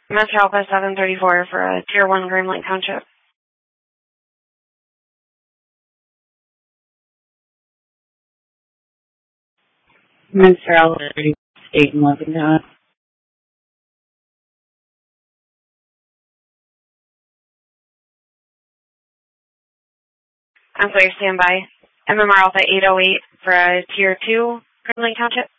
Master Alpha 734 for a Tier 1 Green Lake Township. Master Alpha 30 State in Levington. I'm sorry, stand by. MMR Alpha 808 for a Tier 2 Green Lake Township.